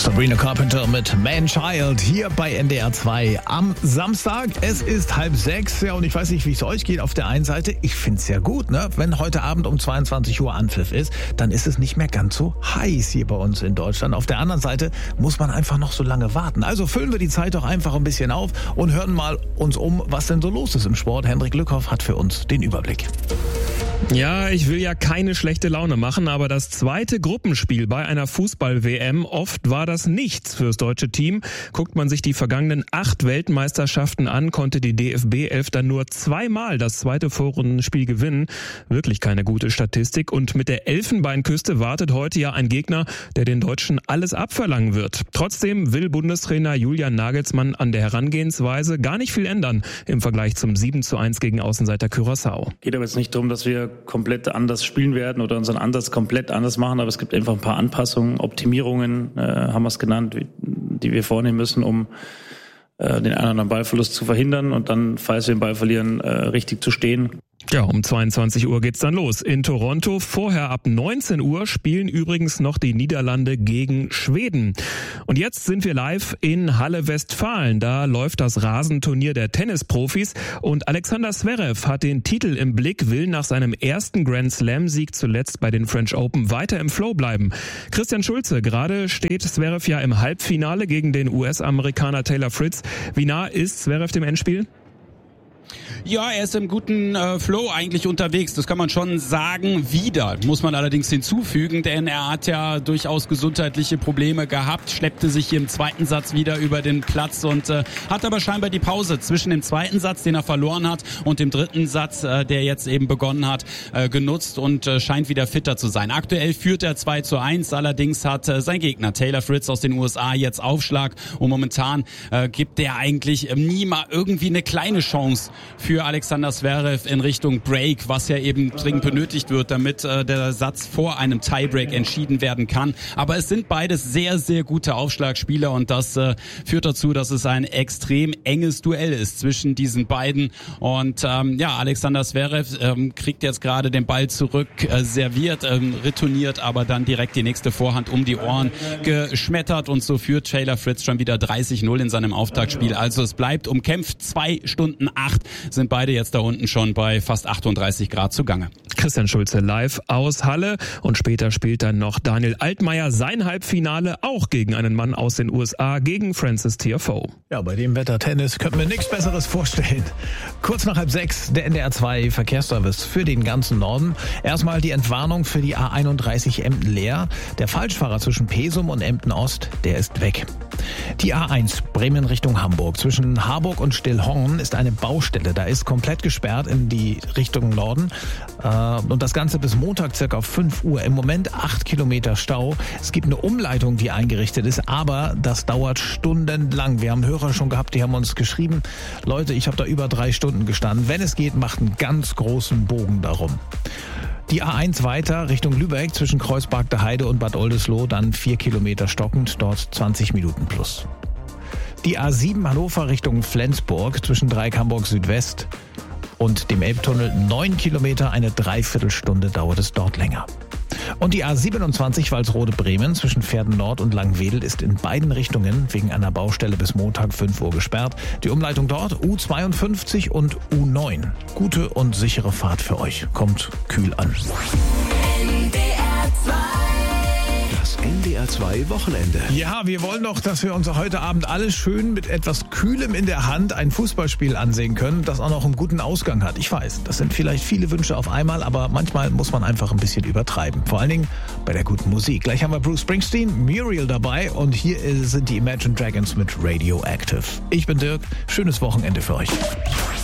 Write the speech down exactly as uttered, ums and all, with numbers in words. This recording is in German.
Sabrina Carpenter mit Man Child hier bei N D R zwei am Samstag. Es ist halb sechs, ja, und ich weiß nicht, wie es euch geht. Auf der einen Seite, ich find's ja gut, ne? Wenn heute Abend um zweiundzwanzig Uhr Anpfiff ist, dann ist es nicht mehr ganz so heiß hier bei uns in Deutschland. Auf der anderen Seite muss man einfach noch so lange warten. Also füllen wir die Zeit doch einfach ein bisschen auf und hören mal uns um, was denn so los ist im Sport. Hendrik Lückhoff hat für uns den Überblick. Ja, ich will ja keine schlechte Laune machen, aber das zweite Gruppenspiel bei einer Fußball-W M, oft war das nichts fürs deutsche Team. Guckt man sich die vergangenen acht Weltmeisterschaften an, konnte die D F B elf dann nur zweimal das zweite Vorrundenspiel gewinnen. Wirklich keine gute Statistik. Und mit der Elfenbeinküste wartet heute ja ein Gegner, der den Deutschen alles abverlangen wird. Trotzdem will Bundestrainer Julian Nagelsmann an der Herangehensweise gar nicht viel ändern im Vergleich zum sieben zu eins gegen Außenseiter Curaçao. Geht aber jetzt nicht darum, dass wir komplett anders spielen werden oder unseren Ansatz komplett anders machen, aber es gibt einfach ein paar Anpassungen, Optimierungen, äh, haben wir es genannt, die wir vornehmen müssen, um äh, den einen oder anderen Ballverlust zu verhindern und dann, falls wir den Ball verlieren, äh, richtig zu stehen. Ja, um zweiundzwanzig Uhr geht's dann los in Toronto. Vorher ab neunzehn Uhr spielen übrigens noch die Niederlande gegen Schweden. Und jetzt sind wir live in Halle Westfalen. Da läuft das Rasenturnier der Tennisprofis und Alexander Zverev hat den Titel im Blick, will nach seinem ersten Grand Slam-Sieg zuletzt bei den French Open weiter im Flow bleiben. Christian Schulze, gerade steht Zverev ja im Halbfinale gegen den U S-Amerikaner Taylor Fritz. Wie nah ist Zverev dem Endspiel? Ja, er ist im guten äh, Flow eigentlich unterwegs. Das kann man schon sagen. Wieder muss man allerdings hinzufügen, denn er hat ja durchaus gesundheitliche Probleme gehabt, schleppte sich hier im zweiten Satz wieder über den Platz und äh, hat aber scheinbar die Pause zwischen dem zweiten Satz, den er verloren hat, und dem dritten Satz, äh, der jetzt eben begonnen hat, äh, genutzt und äh, scheint wieder fitter zu sein. Aktuell führt er zwei zu eins, allerdings hat äh, sein Gegner Taylor Fritz aus den U S A jetzt Aufschlag und momentan äh, gibt er eigentlich äh, nie mal irgendwie eine kleine Chance für Alexander Zverev in Richtung Break, was ja eben dringend benötigt wird, damit äh, der Satz vor einem Tiebreak entschieden werden kann. Aber es sind beides sehr, sehr gute Aufschlagspieler und das äh, führt dazu, dass es ein extrem enges Duell ist zwischen diesen beiden. Und ähm, ja, Alexander Zverev ähm, kriegt jetzt gerade den Ball zurück, äh, serviert, ähm, retourniert, aber dann direkt die nächste Vorhand um die Ohren geschmettert und so führt Taylor Fritz schon wieder dreißig null in seinem Auftaktspiel. Also es bleibt umkämpft, zwei Stunden acht sind beide jetzt da unten schon bei fast achtunddreißig Grad zugange. Christian Schulze live aus Halle und später spielt dann noch Daniel Altmaier sein Halbfinale auch gegen einen Mann aus den U S A, gegen Francis Tiafoe. Ja, bei dem Wetter Tennis könnte mir nichts Besseres vorstellen. Kurz nach halb sechs, der N D R zwei Verkehrsservice für den ganzen Norden. Erstmal die Entwarnung für die A einunddreißig Emden-Leer. Der Falschfahrer zwischen Pesum und Emden-Ost, der ist weg. Die A eins Bremen Richtung Hamburg. Zwischen Harburg und Stillhorn ist eine Baustelle. Da ist komplett gesperrt in die Richtung Norden. Und das Ganze bis Montag circa auf fünf Uhr. Im Moment acht Kilometer Stau. Es gibt eine Umleitung, die eingerichtet ist, aber das dauert stundenlang. Wir haben Hörer schon gehabt, die haben uns geschrieben, Leute, ich habe da über drei Stunden gestanden. Wenn es geht, macht einen ganz großen Bogen darum. Die A eins weiter Richtung Lübeck zwischen Kreuzberg der Heide und Bad Oldesloe, dann vier Kilometer stockend, dort zwanzig Minuten plus. Die A sieben Hannover Richtung Flensburg zwischen Dreieck Hamburg Südwest und dem Elbtunnel neun Kilometer, eine Dreiviertelstunde dauert es dort länger. Und die A siebenundzwanzig Walsrode-Bremen zwischen Pferden Nord und Langwedel ist in beiden Richtungen wegen einer Baustelle bis Montag fünf Uhr gesperrt. Die Umleitung dort U zweiundfünfzig und U neun. Gute und sichere Fahrt für euch. Kommt kühl an. N D R zwei Wochenende. Ja, wir wollen doch, dass wir uns heute Abend alle schön mit etwas Kühlem in der Hand ein Fußballspiel ansehen können, das auch noch einen guten Ausgang hat. Ich weiß, das sind vielleicht viele Wünsche auf einmal, aber manchmal muss man einfach ein bisschen übertreiben. Vor allen Dingen bei der guten Musik. Gleich haben wir Bruce Springsteen, Muriel dabei und hier sind die Imagine Dragons mit Radioactive. Ich bin Dirk, schönes Wochenende für euch.